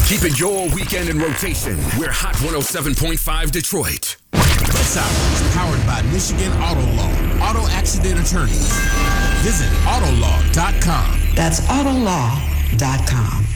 Keeping your weekend in rotation. We're Hot 107.5 Detroit. This hour is powered by Michigan Auto Law. Auto accident attorneys. Visit Autolaw.com. That's Autolaw.com.